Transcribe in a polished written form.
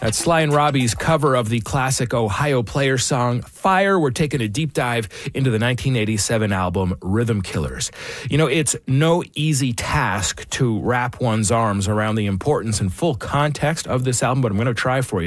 That's Sly and Robbie's cover of the classic Ohio Players song, Fire. We're taking a deep dive into the 1987 album, Rhythm Killers. You know, it's no easy task to wrap one's arms around the importance and full context of this album, but I'm going to try for you.